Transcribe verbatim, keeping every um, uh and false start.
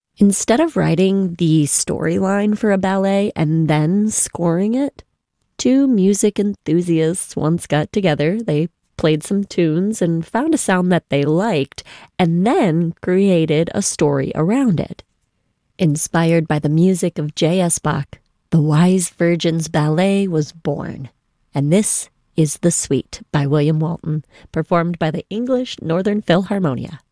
Instead of writing the storyline for a ballet and then scoring it, two music enthusiasts once got together. They played some tunes and found a sound that they liked, and then created a story around it. Inspired by the music of J S. Bach, the Wise Virgins Ballet was born. And this is The Suite by William Walton, performed by the English Northern Philharmonia.